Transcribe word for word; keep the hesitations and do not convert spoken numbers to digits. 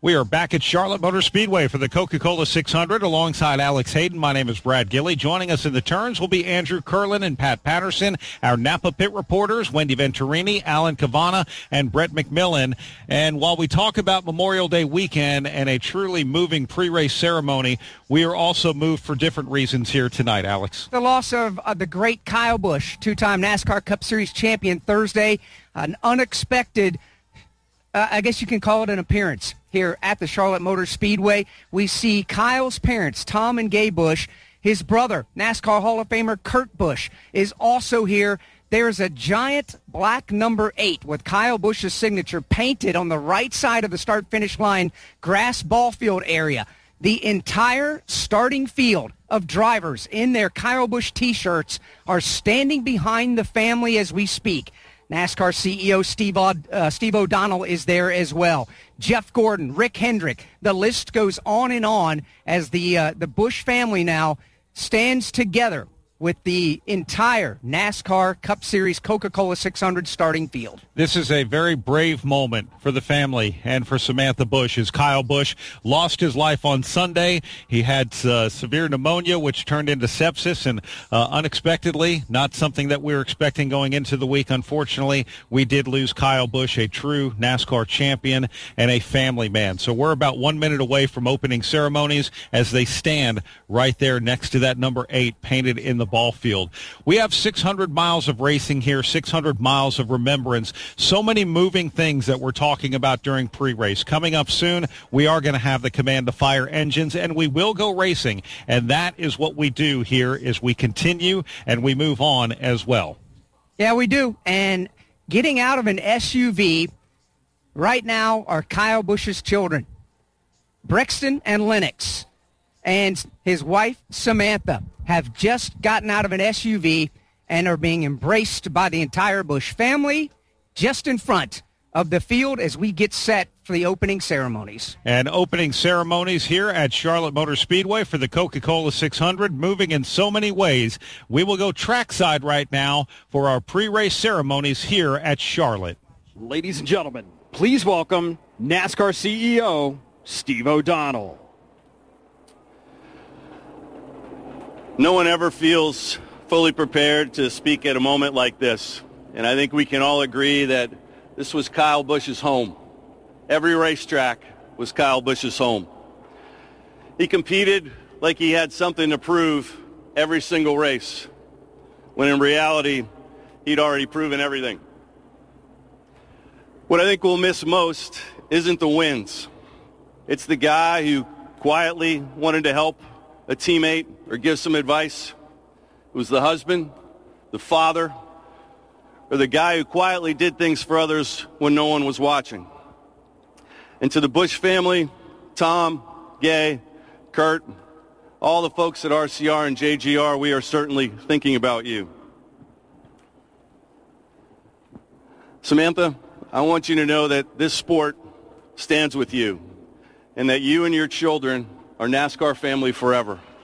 We are back at Charlotte Motor Speedway for the Coca-Cola six hundred alongside Alex Hayden. My name is Brad Gilley. Joining us in the turns will be Andrew Curlin and Pat Patterson, our Napa pit reporters, Wendy Venturini, Alan Cavana, and Brett McMillan. And while we talk about Memorial Day weekend and a truly moving pre-race ceremony, we are also moved for different reasons here tonight, Alex. The loss of uh, the great Kyle Busch, two-time NASCAR Cup Series champion Thursday, an unexpected Uh, I guess you can call it an appearance here at the Charlotte Motor Speedway. We see Kyle's parents, Tom and Gay Busch. His brother, NASCAR Hall of Famer Kurt Busch, is also here. There's a giant black number eight with Kyle Busch's signature painted on the right side of the start-finish line grass ball field area. The entire starting field of drivers in their Kyle Busch T-shirts are standing behind the family as we speak. NASCAR C E O Steve, uh, Steve O'Donnell is there as well. Jeff Gordon, Rick Hendrick. The list goes on and on as the uh, the Busch family now stands together with the entire NASCAR Cup Series Coca-Cola six hundred starting field. This is a very brave moment for the family and for Samantha Busch, as Kyle Busch lost his life on Sunday. He had uh, severe pneumonia, which turned into sepsis, and uh, unexpectedly, not something that we were expecting going into the week, unfortunately, we did lose Kyle Busch, a true NASCAR champion and a family man. So we're about one minute away from opening ceremonies as they stand right there next to that number eight painted in the ball field. We have six hundred miles of racing here, six hundred miles of remembrance. So many moving things that we're talking about during pre-race. Coming up soon, we are going to have the Command to Fire engines, and we will go racing. And that is what we do here, is we continue and we move on as well. Yeah, we do. And getting out of an S U V right now are Kyle Busch's children, Brexton and Lennox, and his wife, Samantha, have just gotten out of an S U V and are being embraced by the entire Busch family just in front of the field as we get set for the opening ceremonies. And opening ceremonies here at Charlotte Motor Speedway for the Coca-Cola six hundred, moving in so many ways. We will go trackside right now for our pre-race ceremonies here at Charlotte. Ladies and gentlemen, please welcome NASCAR C E O Steve O'Donnell. No one ever feels fully prepared to speak at a moment like this. And I think we can all agree that this was Kyle Busch's home. Every racetrack was Kyle Busch's home. He competed like he had something to prove every single race, when in reality, he'd already proven everything. What I think we'll miss most isn't the wins. It's the guy who quietly wanted to help a teammate or give some advice. It was the husband, the father, or the guy who quietly did things for others when no one was watching. And to the Busch family, Tom, Gay, Kurt, all the folks at R C R and J G R, we are certainly thinking about you. Samantha, I want you to know that this sport stands with you and that you and your children are NASCAR family forever.